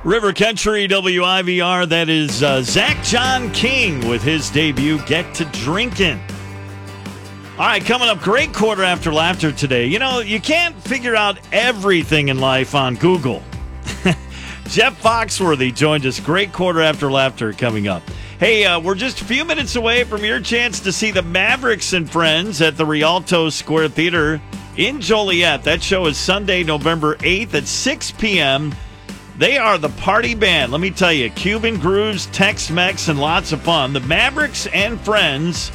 River Country WIVR, that is Zach John King with his debut, Get to Drinkin'. All right, coming up, great quarter after laughter today. You know, you can't figure out everything in life on Google. Jeff Foxworthy joined us. Great quarter after laughter coming up. Hey, we're just a few minutes away from your chance to see the Mavericks and Friends at the Rialto Square Theater in Joliet. That show is Sunday, November 8th at 6 p.m. They are the party band. Let me tell you, Cuban grooves, Tex-Mex, and lots of fun. The Mavericks and Friends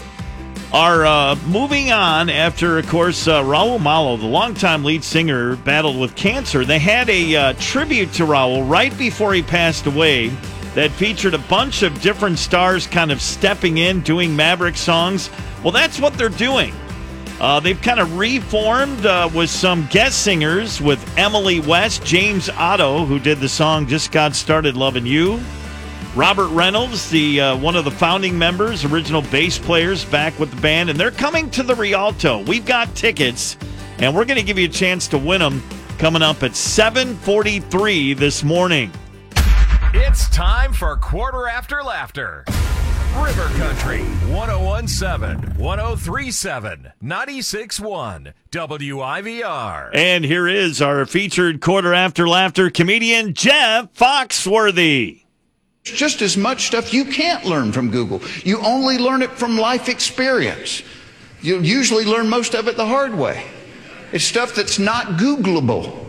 are moving on after, of course, Raul Malo, the longtime lead singer, battled with cancer. They had a tribute to Raul right before he passed away that featured a bunch of different stars kind of stepping in, doing Maverick songs. Well, that's what they're doing. They've kind of reformed with some guest singers with Emily West, James Otto, who did the song Just Got Started Loving You, Robert Reynolds, the one of the founding members, original bass players, back with the band, and they're coming to the Rialto. We've got tickets, and we're going to give you a chance to win them coming up at 7:43 this morning. It's time for Quarter After Laughter. River Country, 101.7, 103.7, 96.1, WIVR. And here is our featured Quarter After Laughter comedian, Jeff Foxworthy. Just as much stuff you can't learn from Google. You only learn it from life experience. You usually learn most of it the hard way. It's stuff that's not Googleable.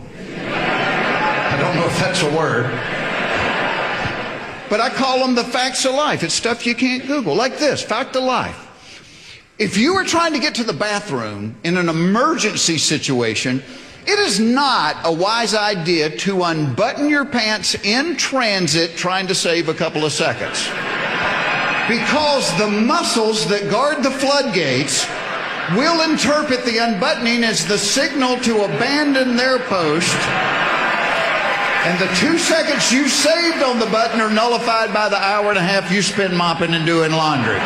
I don't know if that's a word. But I call them the facts of life. It's stuff you can't Google. Like this, fact of life. If you are trying to get to the bathroom in an emergency situation, it is not a wise idea to unbutton your pants in transit trying to save a couple of seconds. Because the muscles that guard the floodgates will interpret the unbuttoning as the signal to abandon their post. And the 2 seconds you saved on the button are nullified by the hour and a half you spend mopping and doing laundry.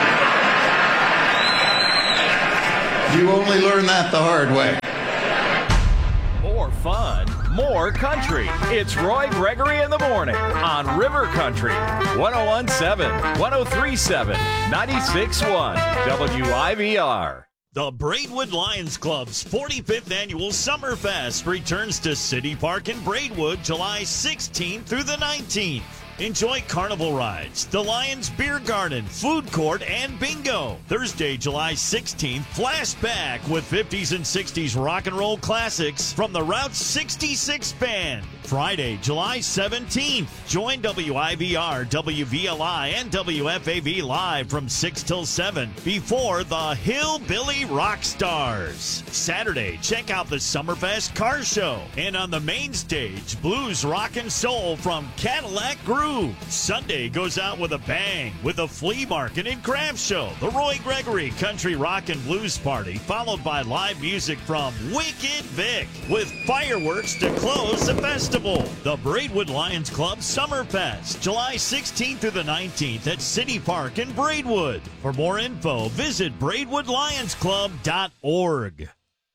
You only learn that the hard way. More fun, more country. It's Roy Gregory in the morning on River Country, 101.7, 103.7, 96.1, WIVR. The Braidwood Lions Club's 45th Annual Summerfest returns to City Park in Braidwood July 16th through the 19th. Enjoy carnival rides, the Lions Beer Garden, food court, and bingo. Thursday, July 16th, flashback with 50s and 60s rock and roll classics from the Route 66 Band. Friday, July 17th, join WIVR, WVLI, and WFAV live from 6 till 7 before the Hillbilly Rock Stars. Saturday, check out the Summerfest Car Show. And on the main stage, blues, rock, and soul from Cadillac Groove. Sunday goes out with a bang with the Flea Market and Craft Show, the Roy Gregory Country Rock and Blues Party, followed by live music from Wicked Vic with fireworks to close the festival. The Braidwood Lions Club Summerfest, July 16th through the 19th at City Park in Braidwood. For more info, visit braidwoodlionsclub.org.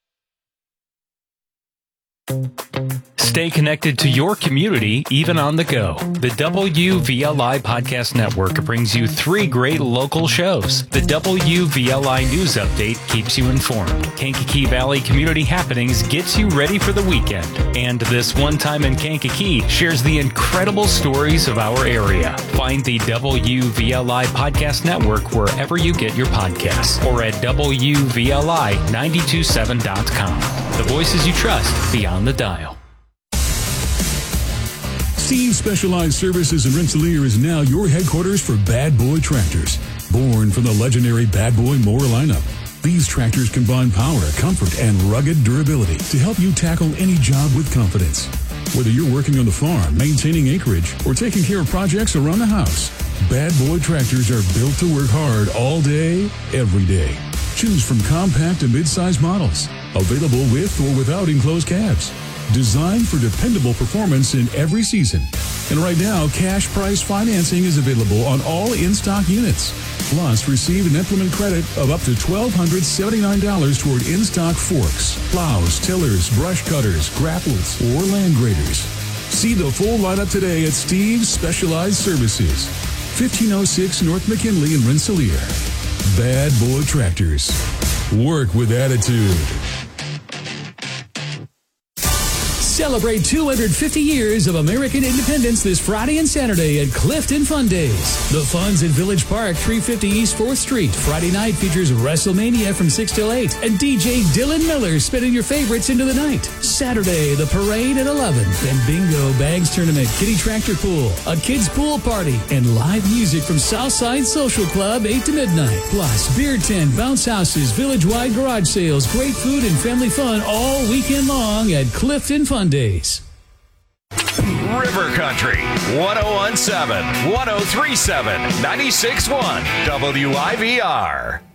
Stay connected to your community, even on the go. The WVLI Podcast Network brings you 3 great local shows. The WVLI News Update keeps you informed. Kankakee Valley Community Happenings gets you ready for the weekend. And This One Time in Kankakee shares the incredible stories of our area. Find the WVLI Podcast Network wherever you get your podcasts or at WVLI927.com. The voices you trust beyond the dial. Steve's Specialized Services in Rensselaer is now your headquarters for Bad Boy Tractors. Born from the legendary Bad Boy mower lineup, these tractors combine power, comfort, and rugged durability to help you tackle any job with confidence. Whether you're working on the farm, maintaining acreage, or taking care of projects around the house, Bad Boy Tractors are built to work hard all day, every day. Choose from compact to mid-size models, available with or without enclosed cabs. Designed for dependable performance in every season. And right now, cash price financing is available on all in-stock units. Plus, receive an implement credit of up to $1,279 toward in-stock forks, plows, tillers, brush cutters, grapples, or land graders. See the full lineup today at Steve's Specialized Services, 1506 North McKinley in Rensselaer. Bad Boy Tractors. Work with attitude. Celebrate 250 years of American independence this Friday and Saturday at Clifton Fun Days. The fun's at Village Park, 350 East 4th Street. Friday night features WrestleMania from 6 till 8 and DJ Dylan Miller spinning your favorites into the night. Saturday, the parade at 11. Then bingo, bags tournament, kiddie tractor pool, a kids pool party, and live music from Southside Social Club 8 to midnight. Plus, beer tent, bounce houses, village-wide garage sales, great food, and family fun all weekend long at Clifton Fun Days. River Country, 1017, 1037, 96.1, WIVR.